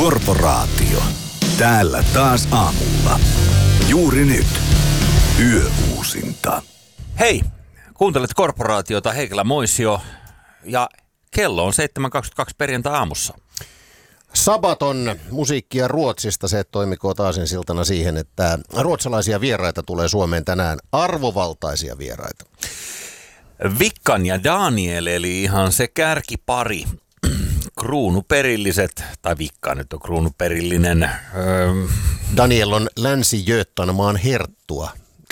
Korporaatio. Täällä taas aamulla. Juuri nyt. Yöuusinta. Hei, kuuntelet Korporaatiota, Heikelä Moisio ja kello on 7.22 perjantai-aamussa. Sabaton musiikkia Ruotsista, se toimikoo taasinsiltana siihen, että ruotsalaisia vieraita tulee Suomeen tänään, arvovaltaisia vieraita. Vickan ja Daniel, eli ihan se kärkipari, kruunuperilliset, tai Vicka nyt on kruunuperillinen. Daniel on Länsi-Götanmaan herttua.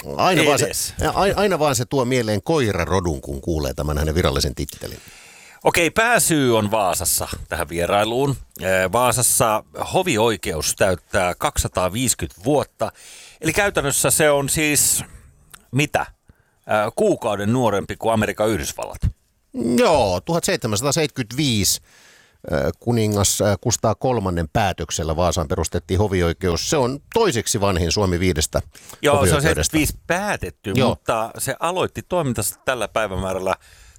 Aina vaan se tuo mieleen koirarodun, kun kuulee tämän hänen virallisen tittelin. Okei, pääsyy on Vaasassa tähän vierailuun. Vaasassa hovioikeus täyttää 250 vuotta. Eli käytännössä se on siis, mitä? Kuukauden nuorempi kuin Amerikan Yhdysvallat. Joo, 1775 kuningas Kustaa III päätöksellä Vaasaan perustettiin hovioikeus. Se on toiseksi vanhin Suomi 5 Joo, se on hovioikeudesta. 75 päätetty, Joo. Mutta se aloitti toimintansa tällä päivämäärällä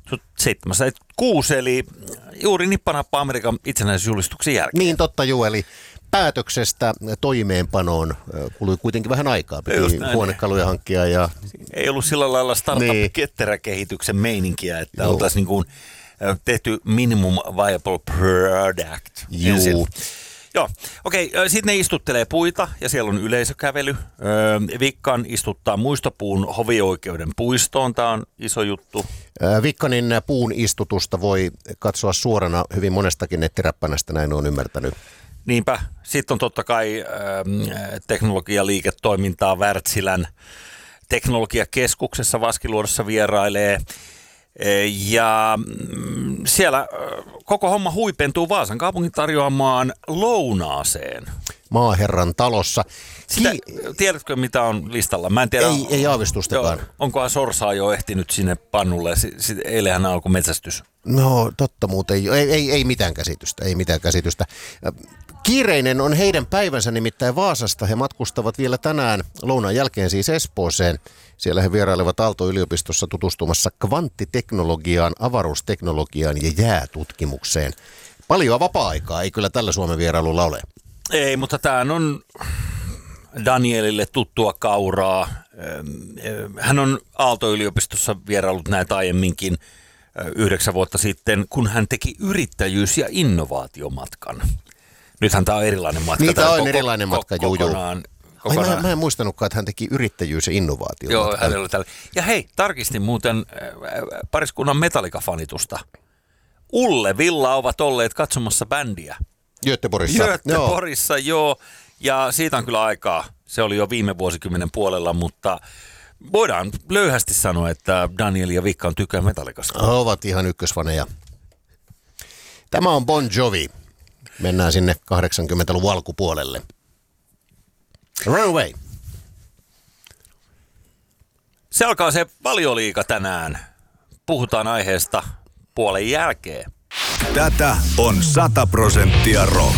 706, eli juuri nippanappa Amerikan itsenäisyysjulistuksen jälkeen. Niin totta, juu, eli päätöksestä toimeenpanoon kului kuitenkin vähän aikaa. Piti huonekaluja hankkia ja... Ei ollut sillä lailla startup-ketteräkehityksen meininkiä, että oltaisiin niin kuin tehty minimum viable product. Juu. Joo, okei. Sitten ne istuttelee puita ja siellä on yleisökävely. Vickan istuttaa muistopuun hovioikeuden puistoon. Tämä on iso juttu. Vickanin puun istutusta voi katsoa suorana hyvin monestakin nettiräppänästä, näin olen ymmärtänyt. Niinpä. Sitten on totta kai teknologialiiketoimintaa Wärtsilän teknologiakeskuksessa Vaskiluodossa vierailee. Ja siellä koko homma huipentuu Vaasan kaupungin tarjoamaan lounaaseen. Maaherran talossa. Tiedätkö, mitä on listalla? Mä en tiedä. Ei aavistustakaan. Onkohan sorsaa jo ehtinyt sinne pannulle? Eilenhän alkoi metsästys. No totta muuten. Ei mitään käsitystä. Kiireinen on heidän päivänsä, nimittäin Vaasasta. He matkustavat vielä tänään lounaan jälkeen siis Espooseen. Siellä he vierailevat Aalto-yliopistossa tutustumassa kvanttiteknologiaan, avaruusteknologiaan ja jäätutkimukseen. Paljon vapaa-aikaa ei kyllä tällä Suomen vierailulla ole. Ei, mutta tämä on Danielille tuttua kauraa. Hän on Aalto-yliopistossa vierailut näitä aiemminkin 9 vuotta sitten, kun hän teki yrittäjyys- ja innovaatiomatkan. Nythän tämä on erilainen matka. Niitä on erilainen matka, juu. Mä en muistanutkaan, että hän teki yrittäjyys- ja innovaatio. Joo, hänellä oli tällä. Ja hei, tarkistin muuten pariskunnan Metallica-fanitusta. Ulle Villa ovat olleet katsomassa bändiä. Göteborgissa, joo. Ja siitä on kyllä aikaa. Se oli jo viime vuosikymmenen puolella, mutta voidaan löyhästi sanoa, että Daniel ja Vicka on tykkää Metallicasta. Ovat ihan ykkösfaneja. Tämä on Bon Jovi. Mennään sinne 80-luvun alkupuolelle. Runaway. Se alkaa se Valioliiga tänään. Puhutaan aiheesta puolen jälkeen. Tätä on 100% rock.